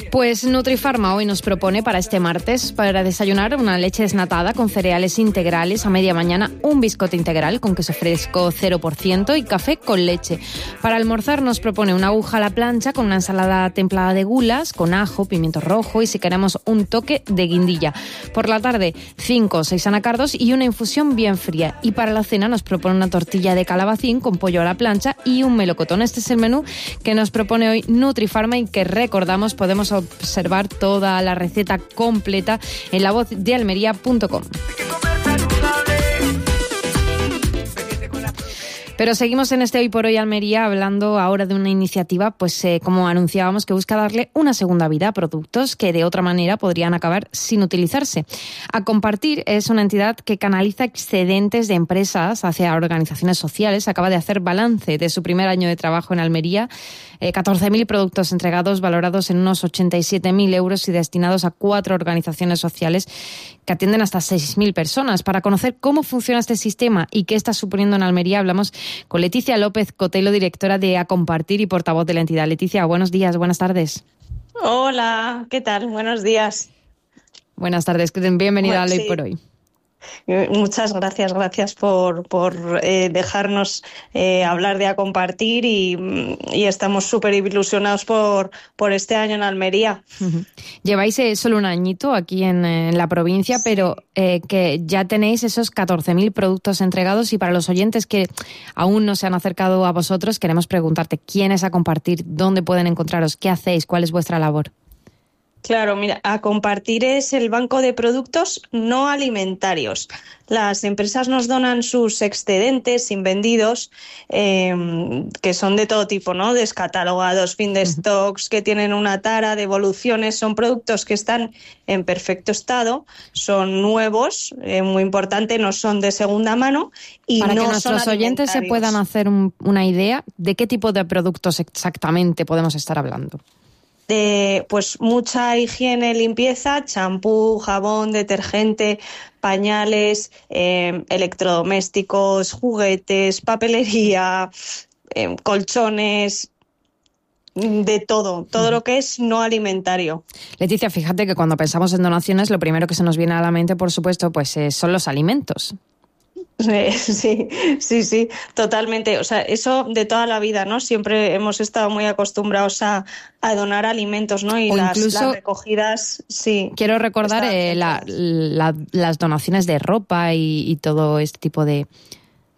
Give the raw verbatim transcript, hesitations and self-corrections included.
Pues Nutrifarma hoy nos propone para este martes, para desayunar, una leche desnatada con cereales integrales a media mañana, un biscote integral con queso fresco cero por ciento y café con leche. Para almorzar nos propone una aguja a la plancha con una ensalada templada de gulas, con ajo, pimiento rojo y si queremos un toque de guindilla. Por la tarde, cinco o seis anacardos y una infusión bien fría. Y para la cena nos propone una tortilla de calabacín con pollo a la plancha y un melocotón. Este es el menú que nos propone hoy Nutrifarma y que recordamos podemos observar toda la receta completa en la voz de almería punto com. Pero seguimos en este Hoy por Hoy Almería hablando ahora de una iniciativa, pues eh, como anunciábamos, que busca darle una segunda vida a productos que de otra manera podrían acabar sin utilizarse. A Compartir es una entidad que canaliza excedentes de empresas hacia organizaciones sociales. Acaba de hacer balance de su primer año de trabajo en Almería. Eh, catorce mil productos entregados valorados en unos ochenta y siete mil euros y destinados a cuatro organizaciones sociales que atienden hasta seis mil personas. Para conocer cómo funciona este sistema y qué está suponiendo en Almería, hablamos con Leticia López Cotelo, directora de A Compartir y portavoz de la entidad. Leticia, buenos días, buenas tardes. Hola, ¿qué tal? Buenos días. Buenas tardes, bienvenida bueno, al Hoy sí. por Hoy. Muchas gracias, gracias por, por eh, dejarnos eh, hablar de A Compartir y, y estamos súper ilusionados por, por este año en Almería. Uh-huh. Lleváis eh, solo un añito aquí en, en la provincia, sí. pero eh, que ya tenéis esos catorce mil productos entregados y para los oyentes que aún no se han acercado a vosotros, queremos preguntarte quién es A Compartir, dónde pueden encontraros, qué hacéis, cuál es vuestra labor. Claro, mira, A Compartir es el banco de productos no alimentarios. Las empresas nos donan sus excedentes invendidos, eh, que son de todo tipo, ¿no? Descatalogados, fin de stocks, que tienen una tara, devoluciones. Son productos que están en perfecto estado, son nuevos, eh, muy importante, no son de segunda mano y Para no que nuestros oyentes se puedan hacer un, una idea de qué tipo de productos exactamente podemos estar hablando. De pues mucha higiene, limpieza, champú, jabón, detergente, pañales, eh, electrodomésticos, juguetes, papelería, eh, colchones, de todo, todo lo que es no alimentario. Leticia, fíjate que cuando pensamos en donaciones, lo primero que se nos viene a la mente, por supuesto, pues eh, son los alimentos. Sí, sí, sí, totalmente. O sea, eso de toda la vida, ¿no? Siempre hemos estado muy acostumbrados a, a donar alimentos, ¿no? Y o las, incluso, las recogidas, sí. Quiero recordar eh, la, la, las donaciones de ropa y, y todo este tipo de,